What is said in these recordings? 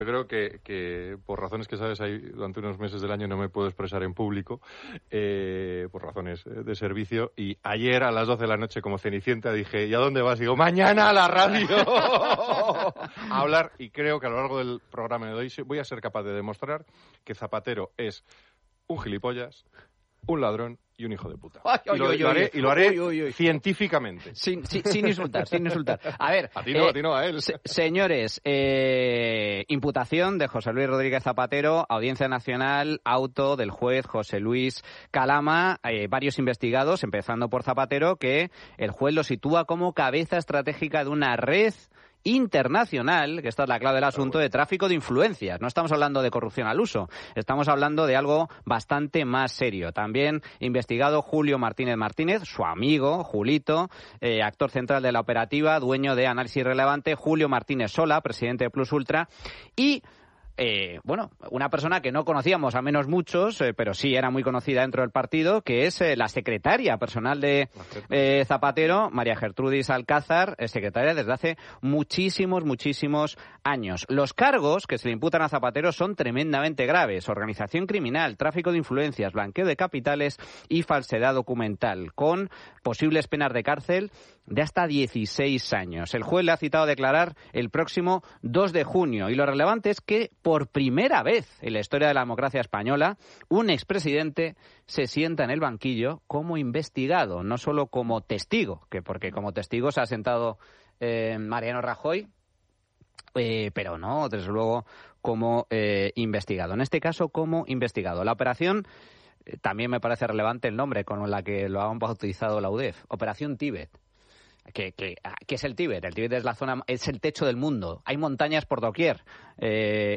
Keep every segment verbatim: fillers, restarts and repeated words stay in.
Yo creo que, que por razones que sabes, ahí durante unos meses del año no me puedo expresar en público, eh, por razones de servicio, y ayer a las doce de la noche como Cenicienta dije, ¿y a dónde vas? Y digo, mañana a la radio a hablar, y creo que a lo largo del programa de hoy voy a ser capaz de demostrar que Zapatero es un gilipollas, un ladrón y un hijo de puta. Ay, y, lo, oy, y lo oy, haré, oy, y lo haré oy, oy, oy. científicamente. Sin, sin, sin insultar, sin insultar. A ver, a ti no, eh, a ti no, a él. Se, señores, eh, imputación de José Luis Rodríguez Zapatero, Audiencia Nacional, auto del juez José Luis Calama, eh, varios investigados, empezando por Zapatero, que el juez lo sitúa como cabeza estratégica de una red internacional, que esta es la clave del asunto, de tráfico de influencias. No estamos hablando de corrupción al uso, estamos hablando de algo bastante más serio. También investigado Julio Martínez Martínez, su amigo, Julito, eh, actor central de la operativa, dueño de Análisis Relevante, Julio Martínez Sola, presidente de Plus Ultra, y Eh, bueno, una persona que no conocíamos, a menos muchos, eh, pero sí era muy conocida dentro del partido, que es eh, la secretaria personal de eh, Zapatero, María Gertrudis Alcázar, eh, secretaria desde hace muchísimos, muchísimos años. Los cargos que se le imputan a Zapatero son tremendamente graves: organización criminal, tráfico de influencias, blanqueo de capitales y falsedad documental, con posibles penas de cárcel de hasta dieciséis años. El juez le ha citado a declarar el próximo dos de junio, y lo relevante es que por primera vez en la historia de la democracia española un expresidente se sienta en el banquillo como investigado, no solo como testigo, que porque como testigo se ha sentado eh, Mariano Rajoy, eh, pero no, desde luego, como eh, investigado. En este caso, como investigado. La operación, eh, también me parece relevante el nombre con la que lo han bautizado la U D E F, Operación Tíbet. ¿Qué, qué, ¿Qué es el Tíbet? El Tíbet es la zona, es el techo del mundo. Hay montañas por doquier. Eh,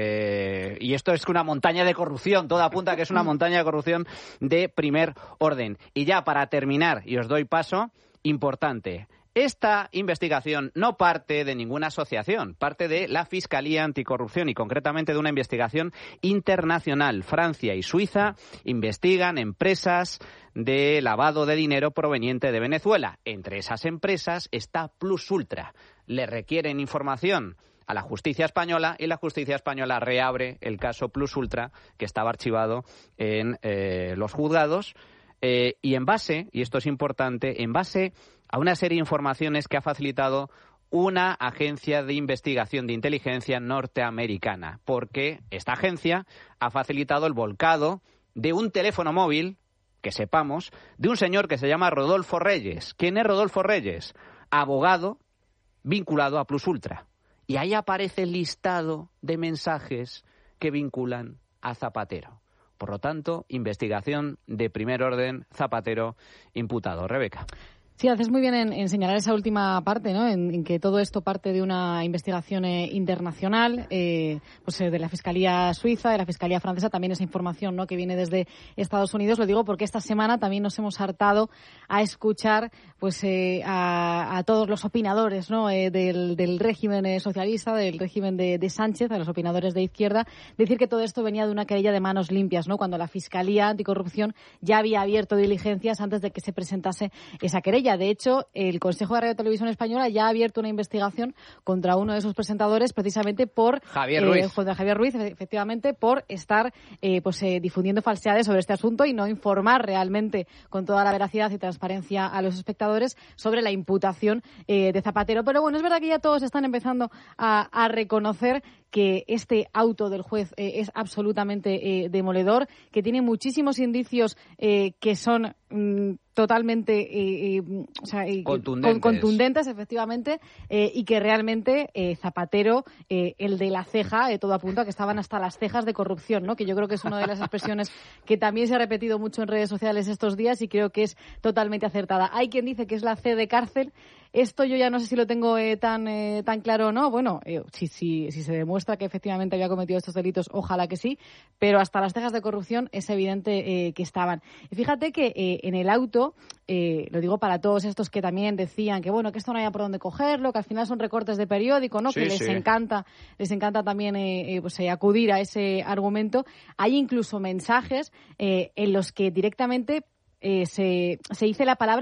eh, y esto es una montaña de corrupción. Todo apunta a que es una montaña de corrupción de primer orden. Y ya para terminar, y os doy paso, importante. Esta investigación no parte de ninguna asociación, parte de la Fiscalía Anticorrupción y concretamente de una investigación internacional. Francia y Suiza investigan empresas de lavado de dinero proveniente de Venezuela. Entre esas empresas está Plus Ultra. Le requieren información a la justicia española y la justicia española reabre el caso Plus Ultra, que estaba archivado en eh, los juzgados. Eh, y en base, y esto es importante, en base a una serie de informaciones que ha facilitado una agencia de investigación de inteligencia norteamericana, porque esta agencia ha facilitado el volcado de un teléfono móvil, que sepamos, de un señor que se llama Rodolfo Reyes. ¿Quién es Rodolfo Reyes? Abogado vinculado a Plus Ultra. Y ahí aparece el listado de mensajes que vinculan a Zapatero. Por lo tanto, investigación de primer orden, Zapatero imputado. Rebeca. Sí, haces muy bien en, en señalar esa última parte, ¿no? En, en que todo esto parte de una investigación eh, internacional, eh, pues eh, de la Fiscalía Suiza, de la Fiscalía Francesa, también esa información, ¿no?, que viene desde Estados Unidos. Lo digo porque esta semana también nos hemos hartado a escuchar, pues, eh, a, a todos los opinadores, ¿no?, eh, del, del régimen eh, socialista, del régimen de, de Sánchez, a los opinadores de izquierda, decir que todo esto venía de una querella de manos limpias, ¿no?, cuando la Fiscalía Anticorrupción ya había abierto diligencias antes de que se presentase esa querella. De hecho, el Consejo de Radio Televisión Española ya ha abierto una investigación contra uno de sus presentadores, precisamente por Javier Ruiz, eh, contra Javier Ruiz, efectivamente, por estar eh, pues eh, difundiendo falsedades sobre este asunto y no informar realmente con toda la veracidad y transparencia a los espectadores sobre la imputación eh, de Zapatero. Pero bueno, es verdad que ya todos están empezando a, a reconocer que este auto del juez eh, es absolutamente eh, demoledor, que tiene muchísimos indicios eh, que son mm, totalmente eh, eh, o sea, eh, contundentes. contundentes, efectivamente, eh, y que realmente eh, Zapatero, eh, el de la ceja, eh, todo apunta a que estaban hasta las cejas de corrupción, ¿no?, que yo creo que es una de las expresiones que también se ha repetido mucho en redes sociales estos días y creo que es totalmente acertada. Hay quien dice que es la C de cárcel. Esto yo ya no sé si lo tengo eh, tan eh, tan claro o no. Bueno, eh, si, si, si se demuestra que efectivamente había cometido estos delitos, ojalá que sí, pero hasta las cejas de corrupción es evidente eh, que estaban. Y fíjate que eh, en el auto, eh, lo digo para todos estos que también decían que bueno, que esto no había por dónde cogerlo, que al final son recortes de periódico, ¿no?, sí, que les sí. encanta, les encanta también eh, eh, pues, eh, acudir a ese argumento. Hay incluso mensajes eh, en los que directamente eh, se, se dice la palabra moral.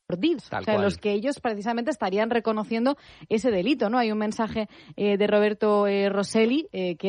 deals, Tal o sea, cual. los que ellos precisamente estarían reconociendo ese delito, ¿no? Hay un mensaje eh, de Roberto eh, Rosselli, eh, que